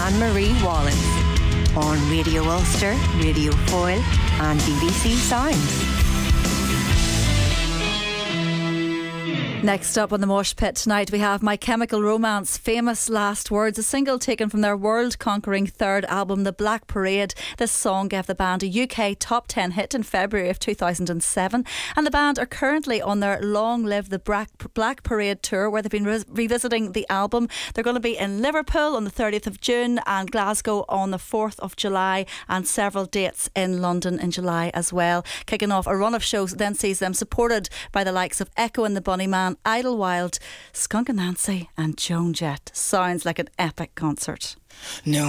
Anne-Marie Wallace on Radio Ulster, Radio Foyle and BBC Sounds. Next up on the Mosh Pit tonight, we have My Chemical Romance, Famous Last Words, a single taken from their world-conquering third album, The Black Parade. This song gave the band a UK top 10 hit in February of 2007, and the band are currently on their Long Live the Black Parade tour, where they've been revisiting the album. They're going to be in Liverpool on the 30th of June and Glasgow on the 4th of July, and several dates in London in July as well. Kicking off a run of shows then sees them supported by the likes of Echo and the Bunnyman, Idlewild, Skunk and Nancy and Joan Jett. Sounds like an epic concert. No